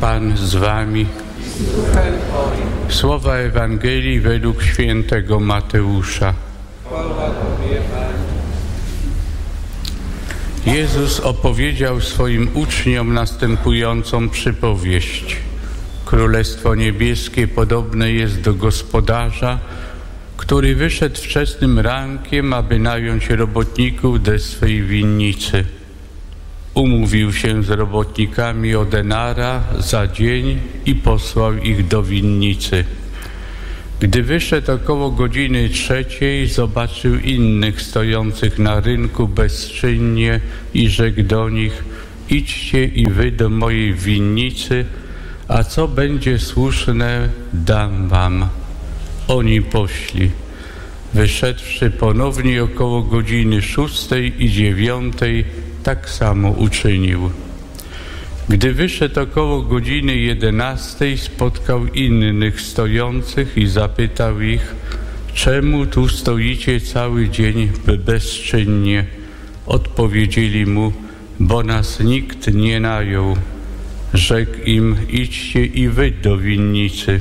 Pan z wami. Słowa Ewangelii według świętego Mateusza. Jezus opowiedział swoim uczniom następującą przypowieść. Królestwo niebieskie podobne jest do gospodarza, który wyszedł wczesnym rankiem, aby nająć robotników do swej winnicy. Umówił się z robotnikami o denara za dzień i posłał ich do winnicy. Gdy wyszedł około godziny 3, zobaczył innych stojących na rynku bezczynnie i rzekł do nich: idźcie i wy do mojej winnicy, a co będzie słuszne, dam wam. Oni poszli. Wyszedłszy ponownie około godziny 6 i 9, tak samo uczynił. Gdy wyszedł około godziny 11, spotkał innych stojących i zapytał ich: czemu tu stoicie cały dzień bezczynnie? Odpowiedzieli mu: bo nas nikt nie najął. Rzekł im: idźcie i wy do winnicy.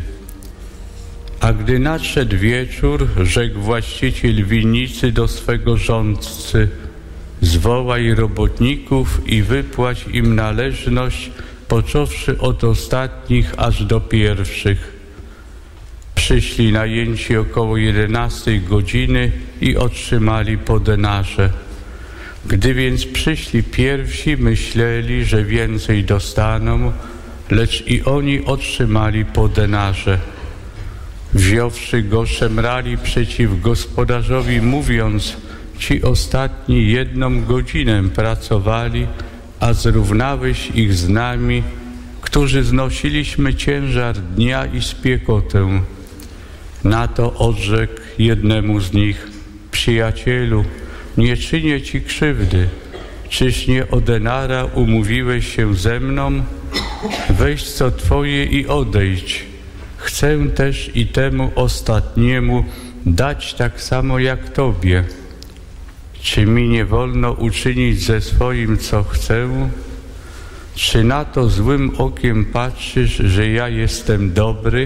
A gdy nadszedł wieczór, rzekł właściciel winnicy do swego rządcy: zwołaj robotników i wypłać im należność, począwszy od ostatnich aż do pierwszych. Przyszli najęci około 11 godziny i otrzymali po denarze. Gdy więc przyszli pierwsi, myśleli, że więcej dostaną, lecz i oni otrzymali po denarze. Wziąwszy go, szemrali przeciw gospodarzowi, mówiąc: ci ostatni 1 godzinę pracowali, a zrównałeś ich z nami, którzy znosiliśmy ciężar dnia i spiekotę. Na to odrzekł jednemu z nich: przyjacielu, nie czynię ci krzywdy. Czyż nie o denara umówiłeś się ze mną? Weź co twoje i odejdź. Chcę też i temu ostatniemu dać tak samo jak tobie. Czy mi nie wolno uczynić ze swoim, co chcę? Czy na to złym okiem patrzysz, że ja jestem dobry?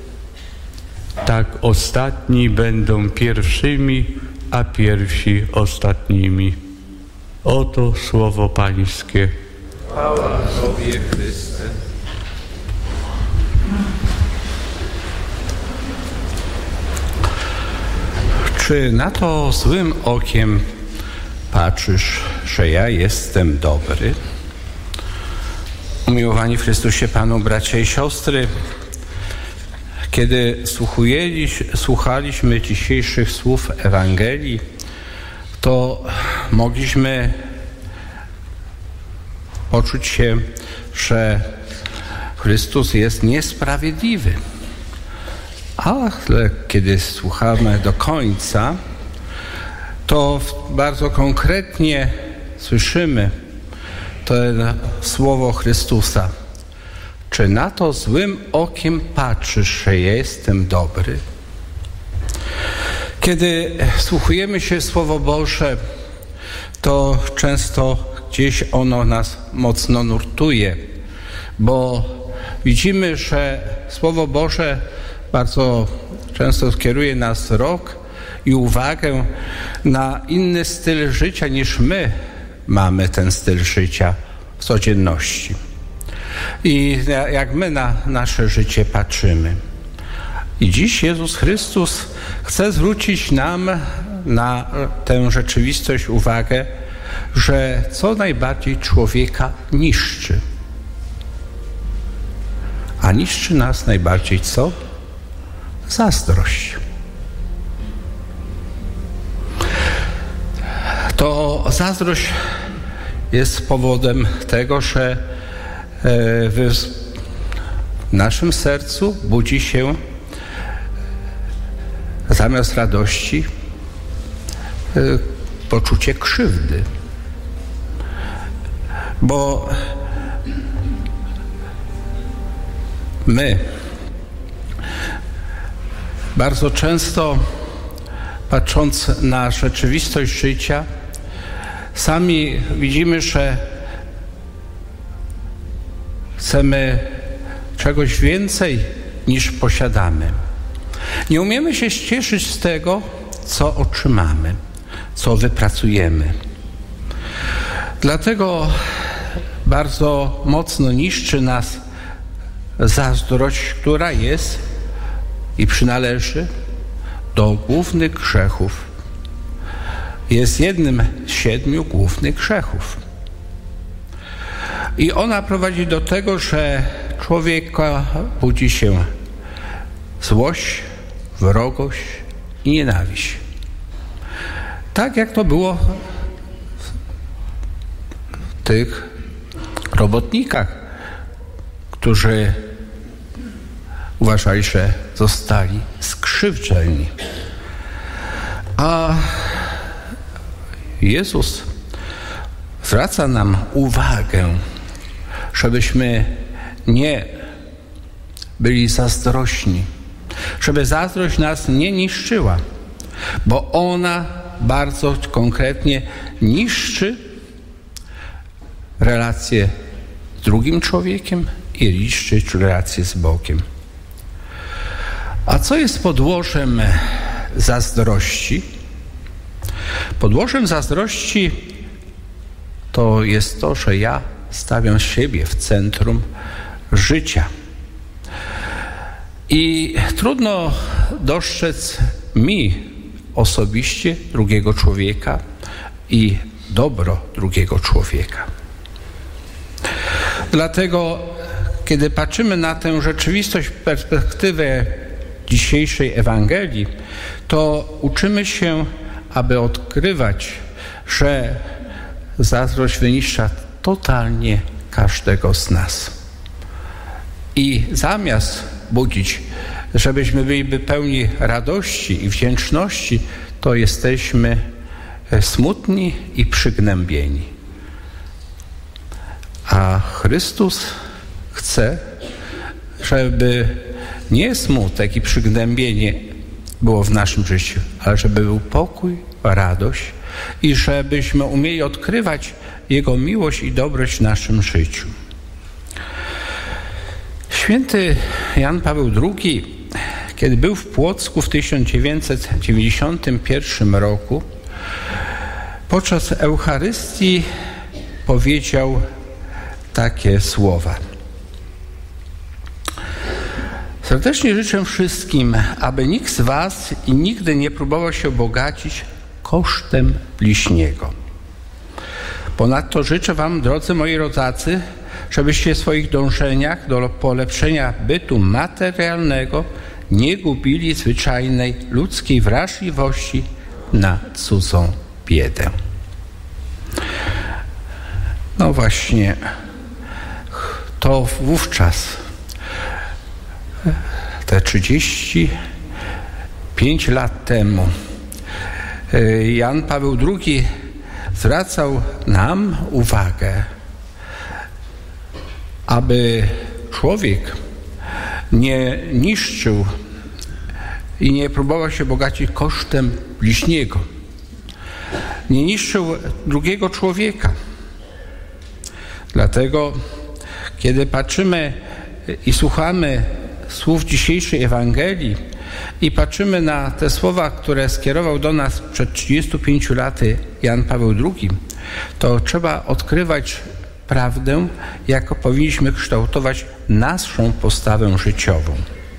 Tak ostatni będą pierwszymi, a pierwsi ostatnimi. Oto słowo Pańskie. Chwała Tobie, Chryste. Czy na to złym okiem patrzysz, że ja jestem dobry? Umiłowani w Chrystusie Panu, bracia i siostry, kiedy słuchaliśmy dzisiejszych słów Ewangelii, to mogliśmy poczuć się, że Chrystus jest niesprawiedliwy. Ale kiedy słuchamy do końca, to bardzo konkretnie słyszymy to słowo Chrystusa. Czy na to złym okiem patrzysz, że ja jestem dobry? Kiedy wsłuchujemy się w Słowo Boże, to często gdzieś ono nas mocno nurtuje, bo widzimy, że Słowo Boże bardzo często kieruje nas wzrok i uwagę na inny styl życia, niż my mamy ten styl życia w codzienności. I jak my na nasze życie patrzymy. I dziś Jezus Chrystus chce zwrócić nam na tę rzeczywistość uwagę, że co najbardziej człowieka niszczy. A niszczy nas najbardziej co? Zazdrość. To zazdrość jest powodem tego, że w naszym sercu budzi się zamiast radości poczucie krzywdy. Bo my bardzo często, patrząc na rzeczywistość życia, sami widzimy, że chcemy czegoś więcej niż posiadamy. Nie umiemy się cieszyć z tego, co otrzymamy, co wypracujemy. Dlatego bardzo mocno niszczy nas zazdrość, która jest i przynależy do głównych grzechów. Jest jednym z 7 głównych grzechów. I ona prowadzi do tego, że człowieka budzi się złość, wrogość i nienawiść. Tak jak to było w tych robotnikach, którzy uważali, że zostali skrzywdzeni. A Jezus zwraca nam uwagę, żebyśmy nie byli zazdrośni, żeby zazdrość nas nie niszczyła, bo ona bardzo konkretnie niszczy relacje z drugim człowiekiem i niszczy relacje z Bogiem. A co jest podłożem zazdrości? Podłożem zazdrości to jest to, że ja stawiam siebie w centrum życia. I trudno dostrzec mi osobiście drugiego człowieka i dobro drugiego człowieka. Dlatego, kiedy patrzymy na tę rzeczywistość w perspektywie dzisiejszej Ewangelii, to uczymy się, aby odkrywać, że zazdrość wyniszcza totalnie każdego z nas. I zamiast budzić, żebyśmy byli pełni radości i wdzięczności, to jesteśmy smutni i przygnębieni. A Chrystus chce, żeby nie smutek i przygnębienie było w naszym życiu, ale żeby był pokój, radość i żebyśmy umieli odkrywać Jego miłość i dobroć w naszym życiu. Święty Jan Paweł II, kiedy był w Płocku w 1991 roku, podczas Eucharystii powiedział takie słowa. Serdecznie życzę wszystkim, aby nikt z was i nigdy nie próbował się bogacić kosztem bliźniego. Ponadto życzę wam, drodzy moi rodacy, żebyście w swoich dążeniach do polepszenia bytu materialnego nie gubili zwyczajnej ludzkiej wrażliwości na cudzą biedę. No właśnie, to wówczas te 35 lat temu Jan Paweł II zwracał nam uwagę, aby człowiek nie niszczył i nie próbował się bogacić kosztem bliźniego. Nie niszczył drugiego człowieka. Dlatego, kiedy patrzymy i słuchamy słów dzisiejszej Ewangelii i patrzymy na te słowa, które skierował do nas przed 35 laty Jan Paweł II, to trzeba odkrywać prawdę, jak powinniśmy kształtować naszą postawę życiową.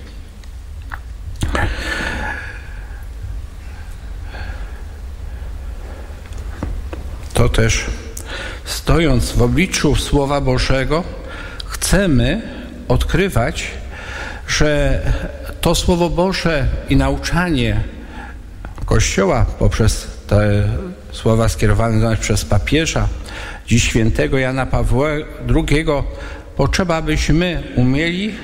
To też, stojąc w obliczu Słowa Bożego, chcemy odkrywać, że to Słowo Boże i nauczanie Kościoła poprzez te słowa skierowane do nas przez papieża, dziś świętego Jana Pawła II, potrzeba, abyśmy umieli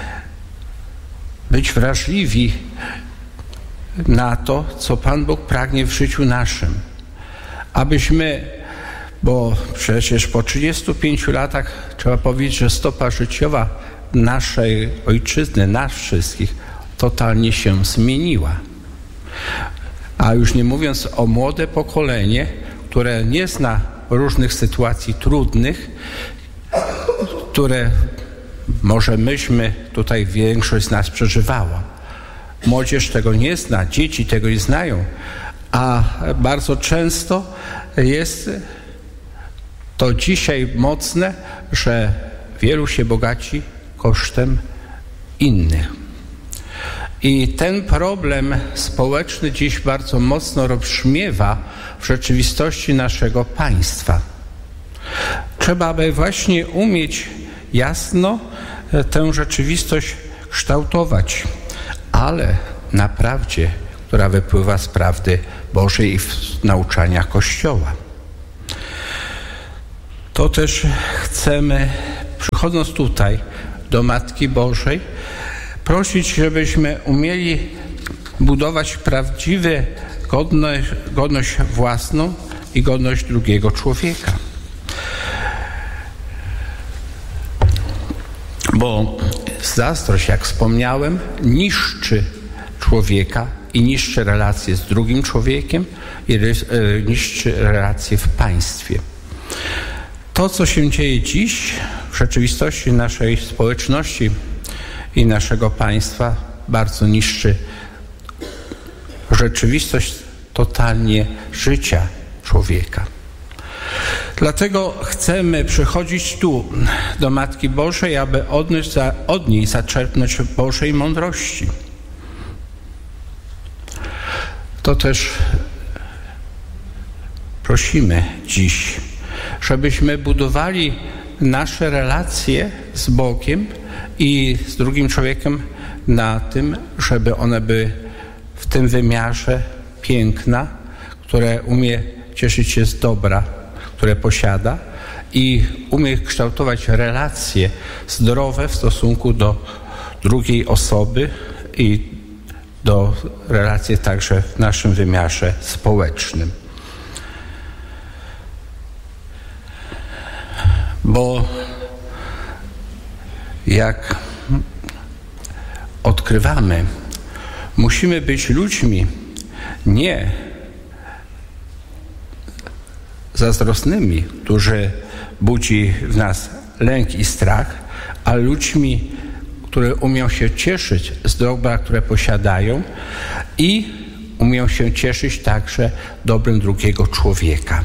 być wrażliwi na to, co Pan Bóg pragnie w życiu naszym. Abyśmy, bo przecież po 35 latach trzeba powiedzieć, że stopa życiowa naszej ojczyzny, nas wszystkich, totalnie się zmieniła. A już nie mówiąc o młode pokolenie, które nie zna różnych sytuacji trudnych, które może myśmy tutaj większość z nas przeżywała. Młodzież tego nie zna, dzieci tego nie znają, a bardzo często jest to dzisiaj mocne, że wielu się bogaci kosztem innych. I ten problem społeczny dziś bardzo mocno rozbrzmiewa w rzeczywistości naszego państwa. Trzeba by właśnie umieć jasno tę rzeczywistość kształtować, ale na prawdzie, która wypływa z prawdy Bożej i w nauczaniach Kościoła. To też chcemy, przychodząc tutaj do Matki Bożej, prosić, żebyśmy umieli budować prawdziwe godność własną i godność drugiego człowieka. Bo zazdrość, jak wspomniałem, niszczy człowieka i niszczy relacje z drugim człowiekiem i niszczy relacje w państwie. To, co się dzieje dziś w rzeczywistości naszej społeczności i naszego państwa, bardzo niszczy rzeczywistość totalnie życia człowieka. Dlatego chcemy przychodzić tu do Matki Bożej, aby od niej zaczerpnąć Bożej mądrości. To też prosimy dziś, żebyśmy budowali nasze relacje z Bogiem i z drugim człowiekiem na tym, żeby one były w tym wymiarze piękna, które umie cieszyć się z dobra, które posiada i umie kształtować relacje zdrowe w stosunku do drugiej osoby i do relacji także w naszym wymiarze społecznym. Bo jak odkrywamy, musimy być ludźmi nie zazdrosnymi, którzy budzi w nas lęk i strach, a ludźmi, które umią się cieszyć z dobra, które posiadają i umią się cieszyć także dobrem drugiego człowieka.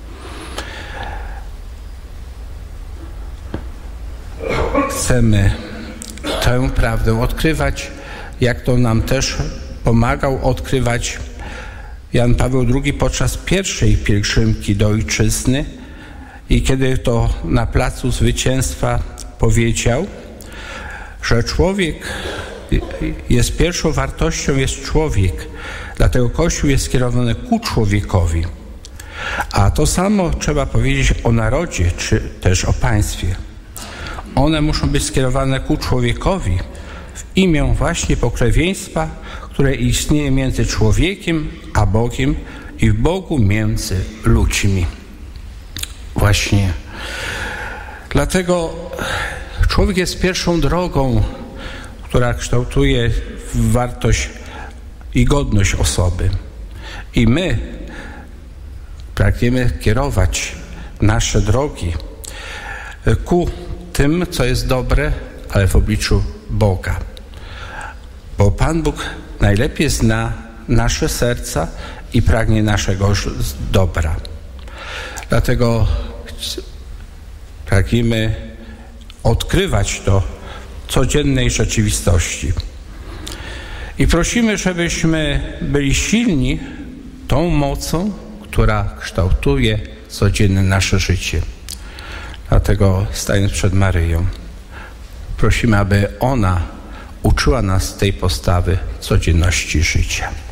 Chcemy tę prawdę odkrywać, jak to nam też pomagał odkrywać Jan Paweł II podczas pierwszej pielgrzymki do Ojczyzny i kiedy to na Placu Zwycięstwa powiedział, że człowiek jest pierwszą wartością, jest człowiek, dlatego Kościół jest skierowany ku człowiekowi. A to samo trzeba powiedzieć o narodzie, czy też o państwie. One muszą być skierowane ku człowiekowi w imię właśnie pokrewieństwa, które istnieje między człowiekiem a Bogiem i w Bogu między ludźmi. Właśnie. Dlatego człowiek jest pierwszą drogą, która kształtuje wartość i godność osoby. I my pragniemy kierować nasze drogi ku tym, co jest dobre, ale w obliczu Boga. Bo Pan Bóg najlepiej zna nasze serca i pragnie naszego dobra. Dlatego pragniemy odkrywać to w codziennej rzeczywistości. I prosimy, żebyśmy byli silni tą mocą, która kształtuje codzienne nasze życie. Dlatego stając przed Maryją, prosimy, aby ona uczyła nas tej postawy codzienności życia.